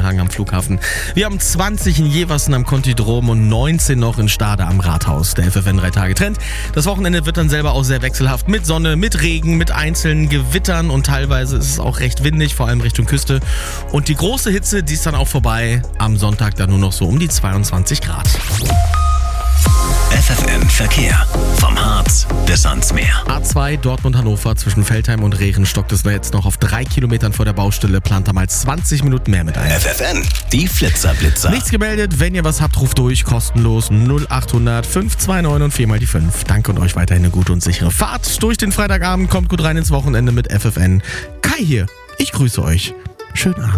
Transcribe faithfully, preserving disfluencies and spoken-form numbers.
Tagen am Flughafen. Wir haben zwanzig in Jeversen am Kontidrom und neunzehn noch in Stade am Rathaus. Der F F N drei Tage Trend. Das Wochenende wird dann selber auch sehr wechselhaft mit Sonne, mit Regen, mit einzelnen Gewittern und teilweise ist es auch recht windig, vor allem Richtung Küste. Und die große Hitze, die ist dann auch vorbei. Am Sonntag dann nur noch so um die zweiundzwanzig Grad. F F N Verkehr. Vom Harz bis ans Meer. A zwei Dortmund-Hannover zwischen Veltheim und Rehren stockt es jetzt noch auf drei Kilometern vor der Baustelle. Plant da mal zwanzig Minuten mehr mit ein. F F N, die Flitzer-Blitzer. Nichts gemeldet. Wenn ihr was habt, ruft durch. Kostenlos null acht hundert fünf zwei neun und vier mal die fünf. Danke und euch weiterhin eine gute und sichere Fahrt durch den Freitagabend. Kommt gut rein ins Wochenende mit F F N. Kai hier. Ich grüße euch. Schönen Abend.